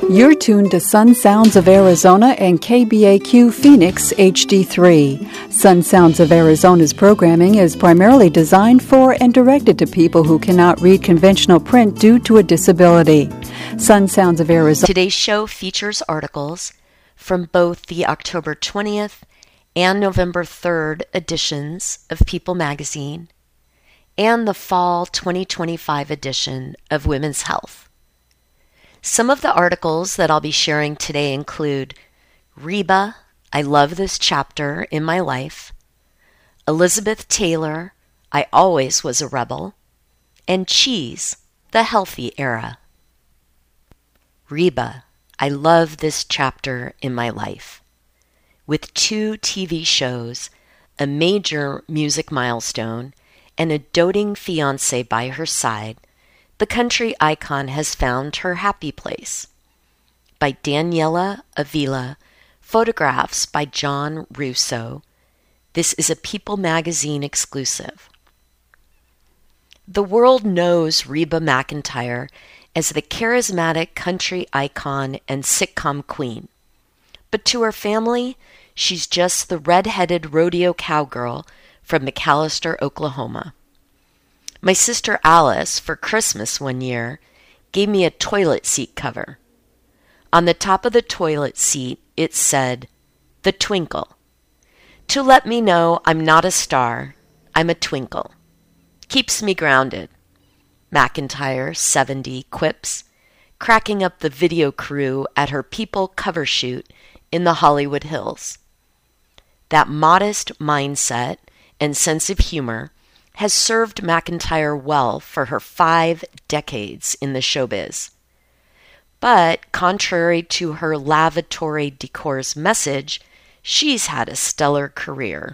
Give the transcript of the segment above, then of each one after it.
You're tuned to Sun Sounds of Arizona and KBAQ Phoenix HD3. Sun Sounds of Arizona's programming is primarily designed for and directed to people who cannot read conventional print due to a disability. Sun Sounds of Arizona. Today's show features articles from both the October 20th and November 3rd editions of People magazine and the Fall 2025 edition of Women's Health. Some of the articles that I'll be sharing today include Reba, I Love This Chapter in My Life, Elizabeth Taylor, I Always Was a Rebel, and Cheese, The Healthy Era. Reba, I Love This Chapter in My Life. With 2 TV shows, a major music milestone, and a doting fiancé by her side, the country icon has found her happy place. By Daniela Avila, photographs by John Russo. This is a People magazine exclusive. The world knows Reba McEntire as the charismatic country icon and sitcom queen. But to her family, she's just the red-headed rodeo cowgirl from McAlester, Oklahoma. My sister Alice, for Christmas one year, gave me a toilet seat cover. On the top of the toilet seat, it said, The Twinkle. To let me know I'm not a star, I'm a twinkle. Keeps me grounded. McEntire, 70, quips, cracking up the video crew at her People cover shoot in the Hollywood Hills. That modest mindset and sense of humor has served McEntire well for her 5 decades in the showbiz. But contrary to her lavatory decor's message, she's had a stellar career.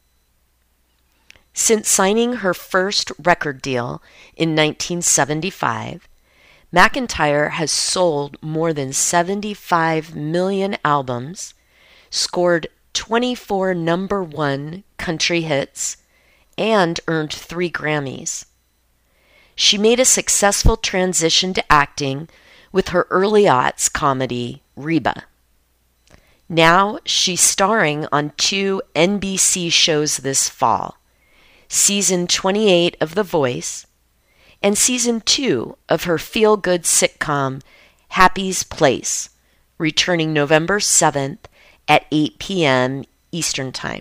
Since signing her first record deal in 1975, McEntire has sold more than 75 million albums, scored 24 number 1 country hits, and earned 3 Grammys. She made a successful transition to acting with her early aughts comedy, Reba. Now she's starring on 2 NBC shows this fall, Season 28 of The Voice and Season 2 of her feel-good sitcom, Happy's Place, returning November 7th at 8 p.m. Eastern Time.